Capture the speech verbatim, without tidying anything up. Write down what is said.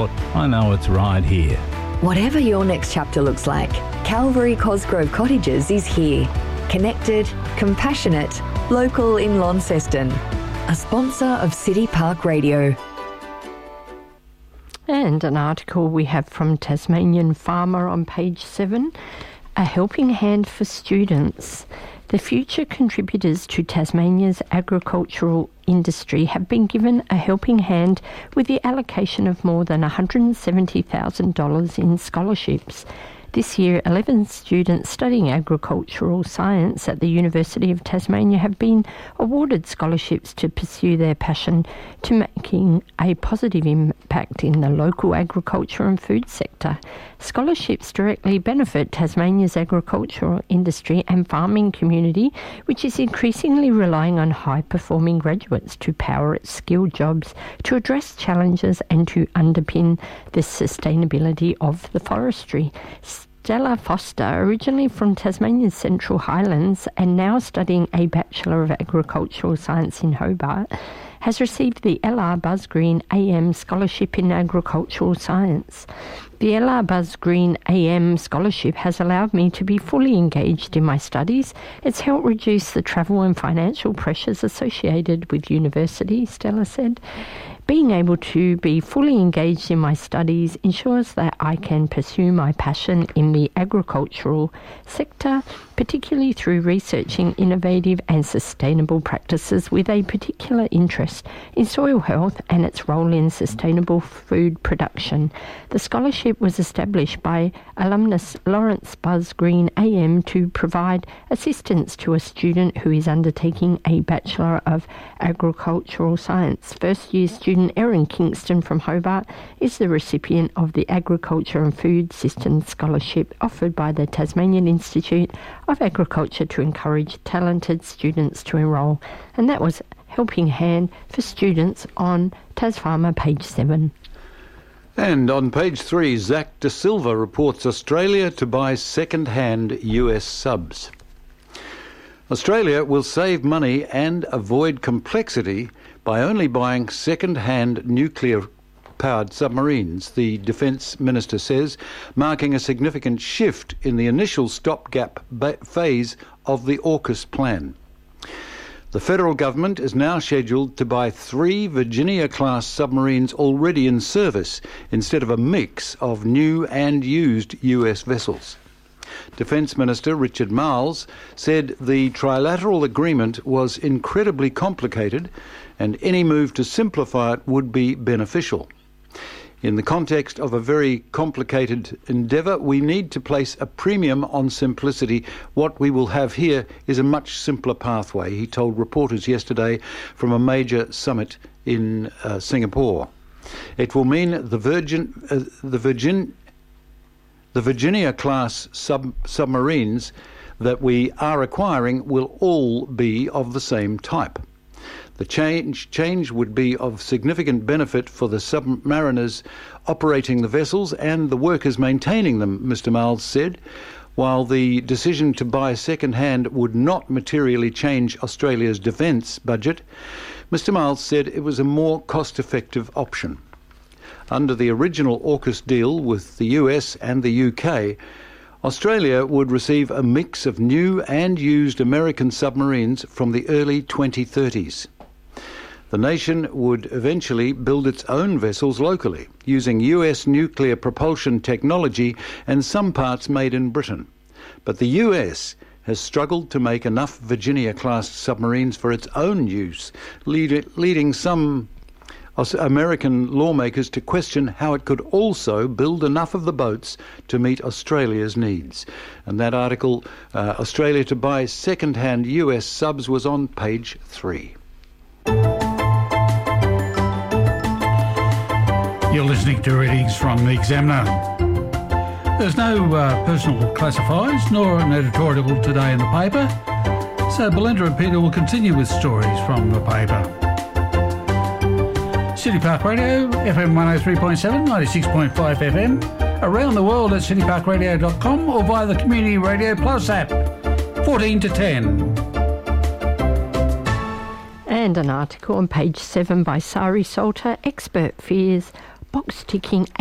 I know it's right here. Whatever your next chapter looks like, Calvary Cosgrove Cottages is here. Connected, compassionate, local in Launceston. A sponsor of City Park Radio. And an article we have from Tasmanian Farmer on page seven, A Helping Hand for Students. The future contributors to Tasmania's agricultural industry have been given a helping hand with the allocation of more than one hundred seventy thousand dollars in scholarships. This year, eleven students studying agricultural science at the University of Tasmania have been awarded scholarships to pursue their passion to making a positive impact in the local agriculture and food sector. Scholarships directly benefit Tasmania's agricultural industry and farming community, which is increasingly relying on high-performing graduates to power its skilled jobs, to address challenges and to underpin the sustainability of the forestry. Stella Foster, originally from Tasmania's Central Highlands and now studying a Bachelor of Agricultural Science in Hobart, has received the L R Buzz Green A M Scholarship in Agricultural Science. The L R Buzz Green A M Scholarship has allowed me to be fully engaged in my studies. It's helped reduce the travel and financial pressures associated with university, Stella said. Being able to be fully engaged in my studies ensures that I can pursue my passion in the agricultural sector, particularly through researching innovative and sustainable practices with a particular interest in soil health and its role in sustainable food production. The scholarship was established by alumnus Lawrence Buzz Green A M to provide assistance to a student who is undertaking a Bachelor of Agricultural Science. First year student Erin Kingston from Hobart is the recipient of the Agriculture and Food Systems Scholarship offered by the Tasmanian Institute of Agriculture to encourage talented students to enrol. And that was Helping Hand for Students on TasFarmer, page seven. And on page three, Zach De Silva reports Australia to buy second-hand U S subs. Australia will save money and avoid complexity by only buying second-hand nuclear-powered submarines, the Defence Minister says, marking a significant shift in the initial stopgap ba- phase of the AUKUS plan. The federal government is now scheduled to buy three Virginia-class submarines already in service instead of a mix of new and used U S vessels. Defence Minister Richard Marles said the trilateral agreement was incredibly complicated and any move to simplify it would be beneficial. In the context of a very complicated endeavour, we need to place a premium on simplicity. What we will have here is a much simpler pathway, he told reporters yesterday from a major summit in uh, Singapore. It will mean the Virgin, uh, the Virgin, the Virginia-class sub- submarines that we are acquiring will all be of the same type. The change, change would be of significant benefit for the submariners operating the vessels and the workers maintaining them, Mister Miles said. While the decision to buy second-hand would not materially change Australia's defence budget, Mister Miles said it was a more cost-effective option. Under the original AUKUS deal with the U S and the U K, Australia would receive a mix of new and used American submarines from the early twenty thirties. The nation would eventually build its own vessels locally, using U S nuclear propulsion technology and some parts made in Britain. But the U S has struggled to make enough Virginia-class submarines for its own use, lead, leading some American lawmakers to question how it could also build enough of the boats to meet Australia's needs. And that article, uh, Australia to buy second-hand U S subs, was on page three. You're listening to readings from the Examiner. There's no uh, personal classifieds nor an editorial today in the paper, so Belinda and Peter will continue with stories from the paper. City Park Radio, F M one oh three point seven, ninety-six point five F M, around the world at city park radio dot com or via the Community Radio Plus app, fourteen to ten. And an article on page seven by Sari Salter, expert fears box ticking